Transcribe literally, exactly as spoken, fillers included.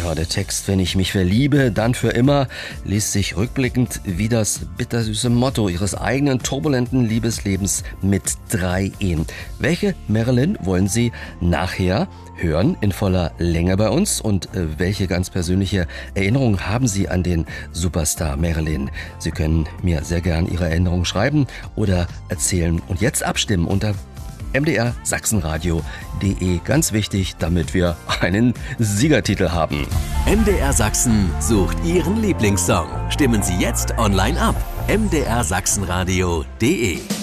Ja, der Text, wenn ich mich verliebe, dann für immer, liest sich rückblickend wie das bittersüße Motto ihres eigenen turbulenten Liebeslebens mit drei Ehen. Welche Marilyn wollen Sie nachher hören in voller Länge bei uns? Und äh, welche ganz persönliche Erinnerung haben Sie an den Superstar Marilyn? Sie können mir sehr gern Ihre Erinnerungen schreiben oder erzählen und jetzt abstimmen unter m d r sachsenradio punkt de. Ganz wichtig, damit wir einen Siegertitel haben. M D R Sachsen sucht Ihren Lieblingssong. Stimmen Sie jetzt online ab. m d r sachsenradio punkt de